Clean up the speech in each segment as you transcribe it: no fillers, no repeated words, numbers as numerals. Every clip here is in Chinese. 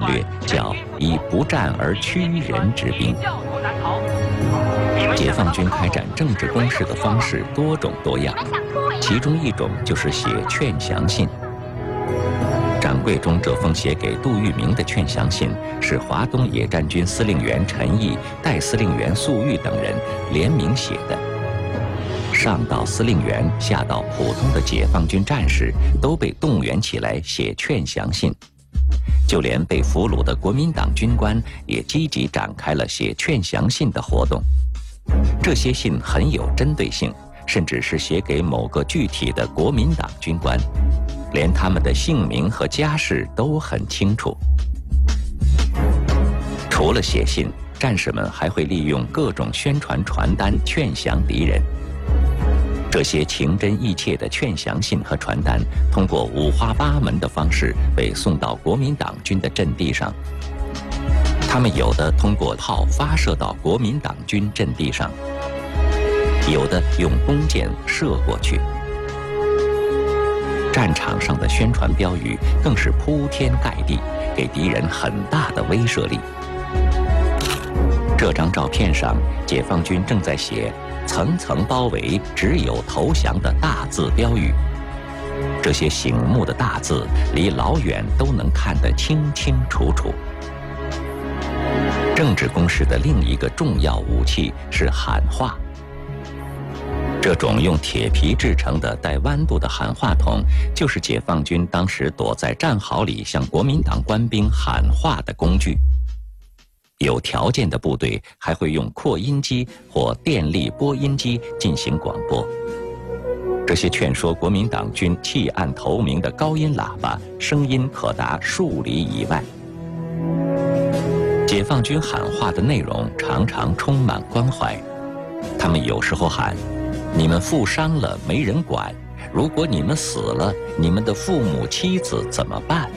略叫以不战而屈人之兵。解放军开展政治攻势的方式多种多样，其中一种就是写劝降信。掌柜中这封写给杜聿明的劝降信，是华东野战军司令员陈毅、代司令员粟裕等人联名写的。上到司令员，下到普通的解放军战士，都被动员起来写劝降信。就连被俘虏的国民党军官也积极展开了写劝降信的活动。这些信很有针对性，甚至是写给某个具体的国民党军官，连他们的姓名和家世都很清楚。除了写信，战士们还会利用各种宣传传单劝降敌人。这些情真意切的劝降信和传单，通过五花八门的方式被送到国民党军的阵地上。他们有的通过炮发射到国民党军阵地上，有的用弓箭射过去。战场上的宣传标语更是铺天盖地，给敌人很大的威慑力。这张照片上，解放军正在写层层包围，只有投降的大字标语。这些醒目的大字，离老远都能看得清清楚楚。政治攻势的另一个重要武器是喊话。这种用铁皮制成的带弯度的喊话筒，就是解放军当时躲在战壕里向国民党官兵喊话的工具。有条件的部队还会用扩音机或电力播音机进行广播。这些劝说国民党军弃暗投明的高音喇叭，声音可达数里以外。解放军喊话的内容常常充满关怀，他们有时候喊：“你们负伤了没人管，如果你们死了，你们的父母妻子怎么办？”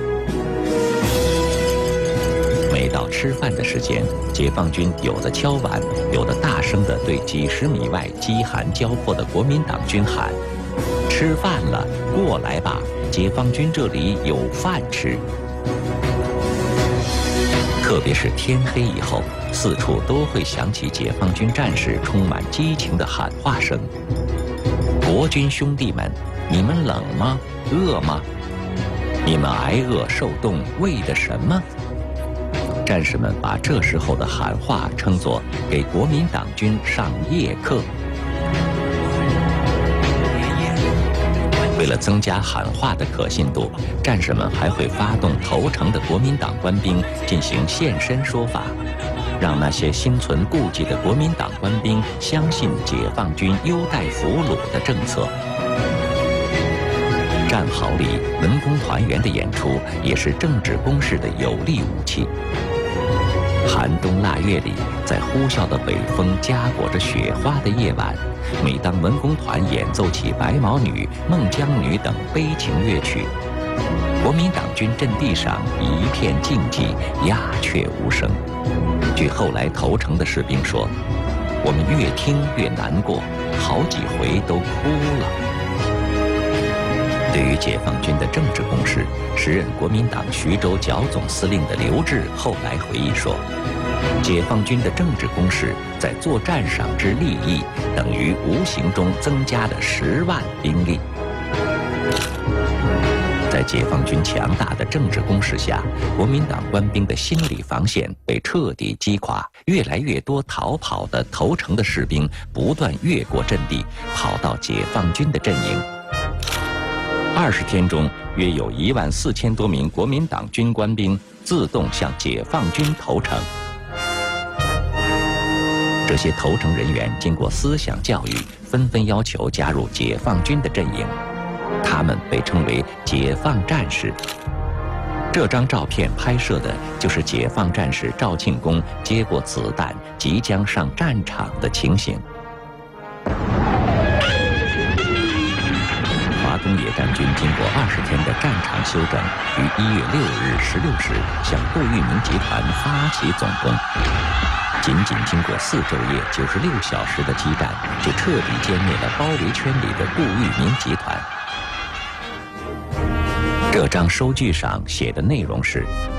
每到吃饭的时间，解放军有的敲碗，有的大声地对几十米外饥寒交迫的国民党军喊：“吃饭了，过来吧，解放军这里有饭吃。”特别是天黑以后，四处都会响起解放军战士充满激情的喊话声：“国军兄弟们，你们冷吗？饿吗？你们挨饿受冻为的什么？”战士们把这时候的喊话称作给国民党军上夜课。为了增加喊话的可信度，战士们还会发动投诚的国民党官兵进行现身说法，让那些心存顾忌的国民党官兵相信解放军优待俘虏的政策。战壕里文工团员的演出也是政治攻势的有力武器。寒冬腊月里，在呼啸的北风夹裹着雪花的夜晚，每当文工团演奏起《白毛女》《孟姜女》等悲情乐曲，国民党军阵地上一片静寂，鸦雀无声。据后来投诚的士兵说，我们越听越难过，好几回都哭了。对于解放军的政治攻势，时任国民党徐州剿总司令的刘峙后来回忆说，解放军的政治攻势在作战上之利益，等于无形中增加了10万兵力。在解放军强大的政治攻势下，国民党官兵的心理防线被彻底击垮，越来越多逃跑的投诚的士兵不断越过阵地，跑到解放军的阵营。20天中，约有14000多名国民党军官兵自动向解放军投诚。这些投诚人员经过思想教育，纷纷要求加入解放军的阵营，他们被称为解放战士。这张照片拍摄的就是解放战士赵庆功接过子弹即将上战场的情形。华东野战军经过20天的战场休整，于1月6日16时向杜聿明集团发起总攻。仅经过4昼夜96小时的激战，就彻底歼灭了包围圈里的杜聿明集团。这张收据上写的内容是：